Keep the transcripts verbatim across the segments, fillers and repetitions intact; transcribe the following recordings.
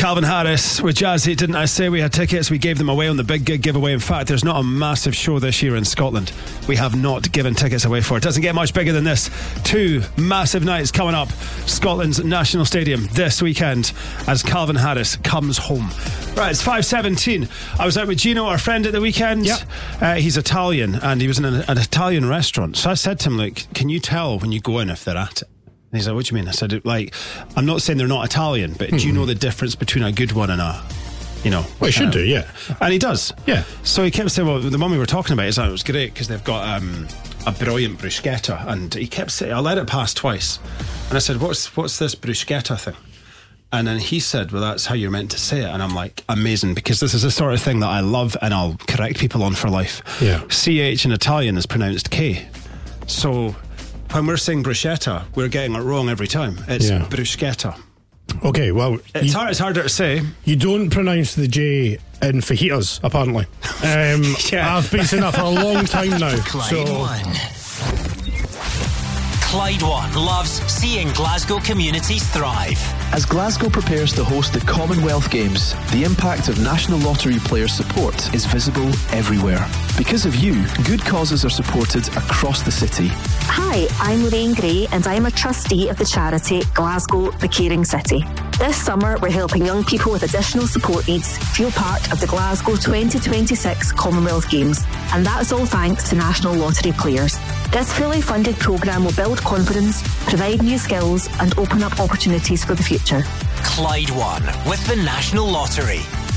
Calvin Harris with Jazzy. Didn't I say we had tickets? We gave them away on the big gig giveaway. In fact, there's not a massive show this year in Scotland we have not given tickets away for. It doesn't get much bigger than this. Two massive nights coming up. Scotland's National Stadium this weekend as Calvin Harris comes home. Right, it's five seventeen. I was out with Gino, our friend, at the weekend. Yep. Uh, he's Italian, and he was in an, an Italian restaurant. So I said to him, like, can you tell when you go in if they're at it? And he's like, what do you mean? I said, like, I'm not saying they're not Italian, but mm-hmm. do you know the difference between a good one and a, you know? Well, he should uh, do, yeah. And he does. Yeah. So he kept saying, well, the one we were talking about is that it was great because they've got um, a brilliant bruschetta. And he kept saying, I let it pass twice. And I said, what's what's this bruschetta thing? And then he said, well, that's how you're meant to say it. And I'm like, amazing, because this is the sort of thing that I love and I'll correct people on for life. Yeah. C H in Italian is pronounced K. So when we're saying bruschetta, we're getting it wrong every time. It's yeah. bruschetta. Okay, well... It's, you, hard, it's harder to say. You don't pronounce the J in fajitas, apparently. Um, yeah. I've been saying that for a long time now. Clyde so. One. Clyde One loves seeing Glasgow communities thrive. As Glasgow prepares to host the Commonwealth Games, the impact of National Lottery player support is visible everywhere. Because of you, good causes are supported across the city. Hi, I'm Lorraine Gray and I'm a trustee of the charity Glasgow the Caring City. This summer, we're helping young people with additional support needs feel part of the Glasgow twenty twenty-six Commonwealth Games, and that's all thanks to National Lottery players. This fully funded programme will build confidence, provide new skills and open up opportunities for the future. Clyde One with the National Lottery.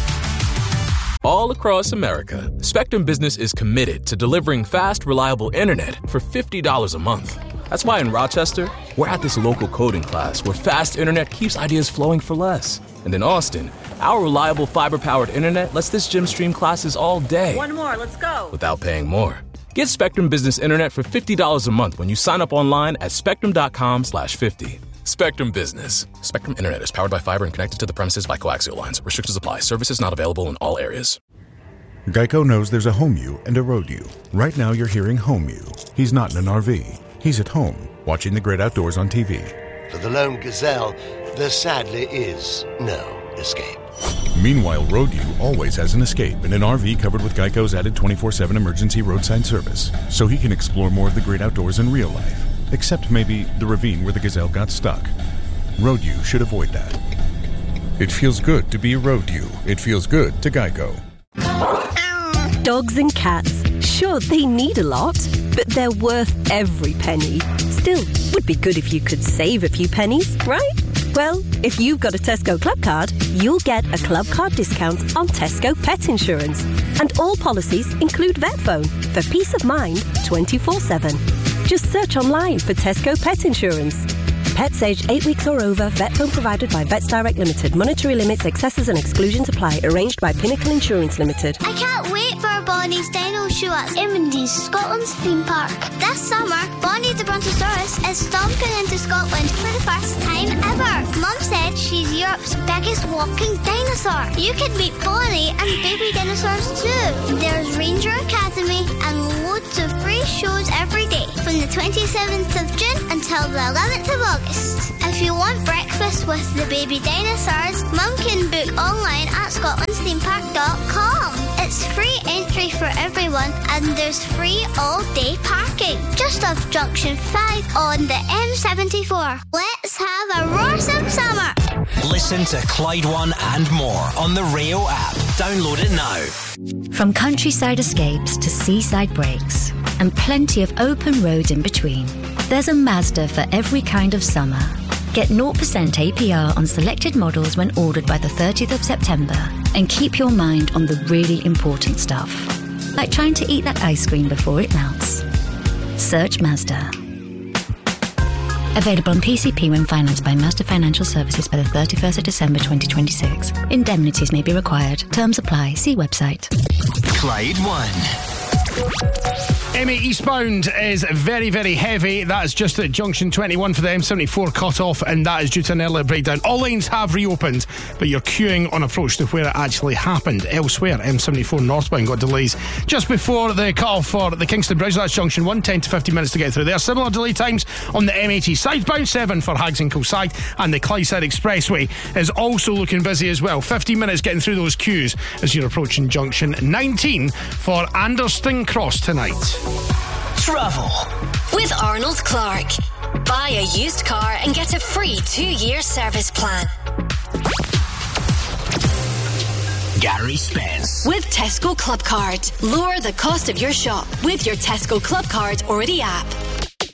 All across America, Spectrum Business is committed to delivering fast, reliable internet for fifty dollars a month. That's why in Rochester, we're at this local coding class where fast internet keeps ideas flowing for less. And in Austin, our reliable fiber-powered internet lets this gym stream classes all day. One more, let's go. Without paying more. Get Spectrum Business Internet for fifty dollars a month when you sign up online at spectrum.com slash 50. Spectrum Business. Spectrum Internet is powered by fiber and connected to the premises by coaxial lines. Restrictions apply. Services not available in all areas. Geico knows there's a home you and a road you. Right now you're hearing home you. He's not in an R V. He's at home, watching the great outdoors on T V. For the lone gazelle, there sadly is no escape. Meanwhile, Road U always has an escape in an R V covered with Geico's added twenty-four seven emergency roadside service, so he can explore more of the great outdoors in real life, except maybe the ravine where the gazelle got stuck. Road U should avoid that. It feels good to be a Road U. It feels good to Geico. Dogs and cats, sure, they need a lot, but they're worth every penny. Still, would be good if you could save a few pennies, right? Well, if you've got a Tesco Club card, you'll get a Club card discount on Tesco Pet Insurance. And all policies include VetPhone for peace of mind twenty-four seven. Just search online for Tesco Pet Insurance. Pets aged eight weeks or over, VetPhone provided by Vets Direct Limited. Monetary limits, excesses and exclusions apply. Arranged by Pinnacle Insurance Limited. I can't wait for Bonnie's Dino Show at Irmindy's, Scotland's theme park. This summer, Bonnie the Brontosaurus is stomping into Scotland for the first time ever. Mum said she's Europe's biggest walking dinosaur. You can meet Bonnie and baby dinosaurs too. There's Ranger Academy and loads of free shows every day from the twenty-seventh of June until the eleventh of August. If you want breakfast with the baby dinosaurs, Mum can book online at scotlands theme park dot com. It's free entry for everyone and there's free all-day parking just off Junction five on the M seventy-four. Let's have a roarsome summer. Listen to Clyde One and more on the Rio app. Download it now. From countryside escapes to seaside breaks and plenty of open roads in between, there's a Mazda for every kind of summer. Get zero percent A P R on selected models when ordered by the thirtieth of September and keep your mind on the really important stuff, like trying to eat that ice cream before it melts. Search Mazda. Available on P C P when financed by Mazda Financial Services by the thirty-first of December twenty twenty-six. Indemnities may be required. Terms apply. See website. Clyde One. M eight eastbound is very, very heavy. That is just at junction twenty-one for the M seventy-four cut-off, and that is due to an earlier breakdown. All lanes have reopened, but you're queuing on approach to where it actually happened. Elsewhere, M seventy-four northbound got delays just before the cut-off for the Kingston Bridge. That's junction one, ten to fifteen minutes to get through there. Similar delay times on the M eighty southbound, seven for Hags and Kilsyth, and the Clydeside Expressway is also looking busy as well. fifteen minutes getting through those queues as you're approaching junction nineteen for Anderston Cross tonight. Travel with Arnold Clark. Buy a used car and get a free two-year service plan. Gary Spence. With Tesco Club Card. Lower the cost of your shop with your Tesco Club Card or the app.